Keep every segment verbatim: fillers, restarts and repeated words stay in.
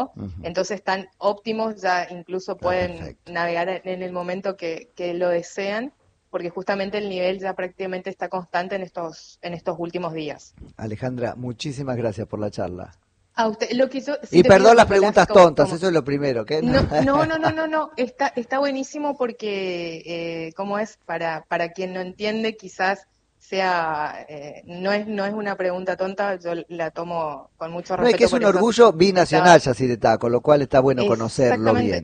Uh-huh. Entonces están óptimos, ya incluso pueden ah, navegar en el momento que, que lo desean, porque justamente el nivel ya prácticamente está constante en estos, en estos últimos días. Alejandra, muchísimas graquias por la charla. A usted, lo que yo, sí y perdón pido, las preguntas como, tontas, como, eso es lo primero. ¿Qué? No, no, no, no, no, no. Está, está buenísimo porque, eh, ¿cómo es? Para, para quien no entiende, quizás sea, eh, no es, no es una pregunta tonta, yo la tomo con mucho respeto. No, es que es un orgullo binacional, Yacyretá, con lo cual está bueno conocerlo bien.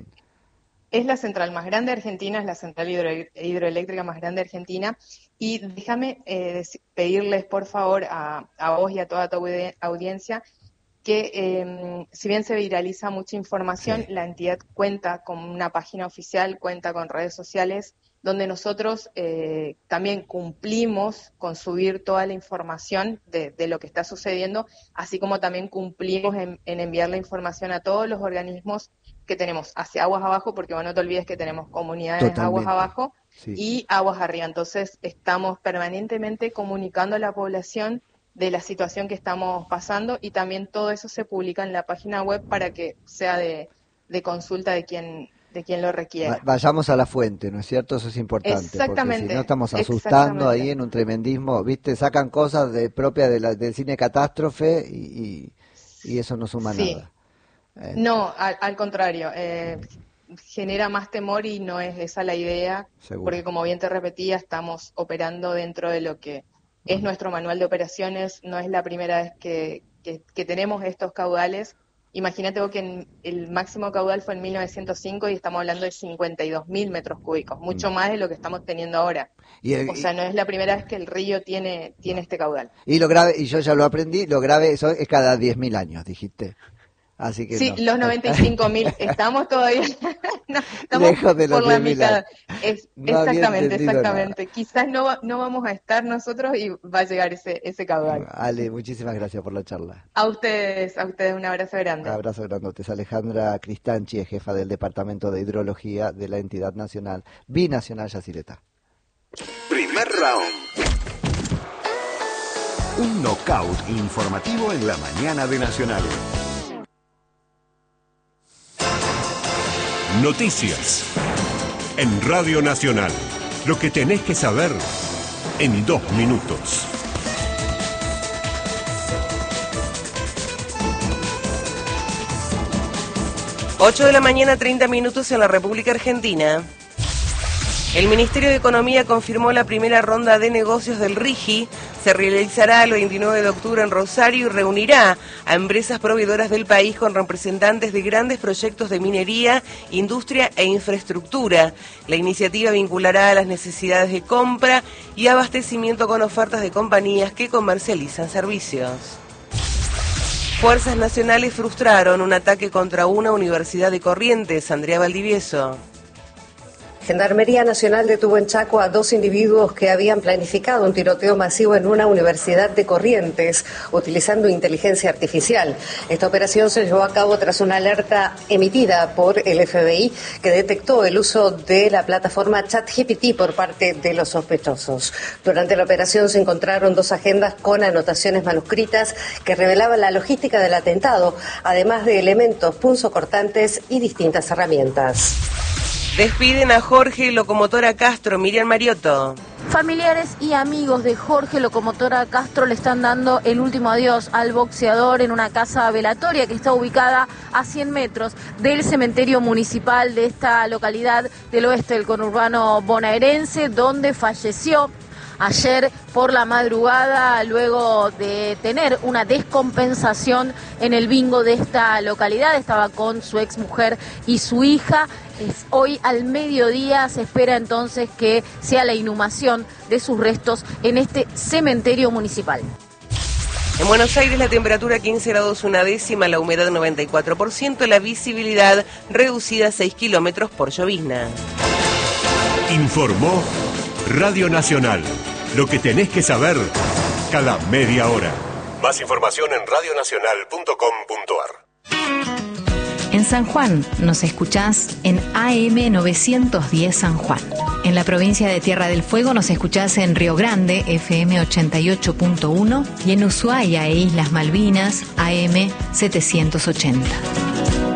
Es la central más grande de Argentina, es la central hidro, hidroeléctrica más grande de Argentina, y déjame eh, pedirles, por favor, a, a vos y a toda tu audiencia, que eh, si bien se viraliza mucha información, sí. La entidad cuenta con una página oficial, cuenta con redes sociales, donde nosotros eh, también cumplimos con subir toda la información de, de lo que está sucediendo, así como también cumplimos en, en enviar la información a todos los organismos que tenemos hacia aguas abajo, porque bueno, no te olvides que tenemos comunidades de aguas abajo sí. Y aguas arriba, entonces estamos permanentemente comunicando a la población de la situación que estamos pasando, y también todo eso se publica en la página web para que sea de, de consulta de quien de quien lo requiera. Vayamos a la fuente, ¿no es cierto? Eso es importante. Exactamente. Porque si no estamos asustando ahí en un tremendismo, ¿viste? Sacan cosas de, propias de la, del cine catástrofe y, y, y eso no suma sí. nada. Eh. No, al, al contrario. Eh, genera más temor y no es esa la idea. Seguro. Porque como bien te repetía, estamos operando dentro de lo que es nuestro manual de operaciones, no es la primera vez que, que, que tenemos estos caudales. Imagínate vos que en, el máximo caudal fue en mil novecientos cinco y estamos hablando de cincuenta y dos mil metros cúbicos, mucho mm. más de lo que estamos teniendo ahora. Y el, o sea, no es la primera vez que el río tiene, tiene no. este caudal. Y lo grave, y yo ya lo aprendí, lo grave eso es cada diez mil años, dijiste. Así que sí, no. Los noventa y cinco mil, estamos todavía, no, estamos lejos de los por la mitad. Es, no exactamente, exactamente. Nada. Quizás no, no vamos a estar nosotros y va a llegar ese, ese caudal. Ale, muchísimas gracias por la charla. A ustedes, a ustedes un abrazo grande. Un abrazo grandote. Es Alejandra Cristanchi, jefa del Departamento de Hidrología de la entidad nacional, binacional Yacyretá. Primer round. Un knockout informativo en la mañana de Nacionales. Noticias. En Radio Nacional. Lo que tenés que saber en dos minutos. ocho de la mañana, treinta minutos en la República Argentina. El Ministerio de Economía confirmó la primera ronda de negocios del RIGI. Se realizará el veintinueve de octubre en Rosario y reunirá a empresas proveedoras del país con representantes de grandes proyectos de minería, industria e infraestructura. La iniciativa vinculará a las necesidades de compra y abastecimiento con ofertas de compañías que comercializan servicios. Fuerzas nacionales frustraron un ataque contra una universidad de Corrientes. Andrea Valdivieso. Gendarmería Nacional detuvo en Chaco a dos individuos que habían planificado un tiroteo masivo en una universidad de Corrientes, utilizando inteligencia artificial. Esta operación se llevó a cabo tras una alerta emitida por el F B I que detectó el uso de la plataforma ChatGPT por parte de los sospechosos. Durante la operación se encontraron dos agendas con anotaciones manuscritas que revelaban la logística del atentado, además de elementos punzocortantes y distintas herramientas. Despiden a Jorge Locomotora Castro. Miriam Mariotto. Familiares y amigos de Jorge Locomotora Castro le están dando el último adiós al boxeador en una casa velatoria que está ubicada a cien metros del cementerio municipal de esta localidad del oeste del conurbano bonaerense, donde falleció ayer por la madrugada luego de tener una descompensación en el bingo de esta localidad. Estaba con su exmujer y su hija. Es hoy al mediodía se espera entonces que sea la inhumación de sus restos en este cementerio municipal. En Buenos Aires la temperatura quince grados una décima, la humedad noventa y cuatro por ciento, la visibilidad reducida a seis kilómetros por llovizna. Informó Radio Nacional. Lo que tenés que saber cada media hora. Más información en radio nacional punto com punto a r. En San Juan nos escuchás en A M novecientos diez San Juan. En la provincia de Tierra del Fuego nos escuchás en Río Grande, F M ochenta y ocho punto uno, y en Ushuaia e Islas Malvinas, A M setecientos ochenta.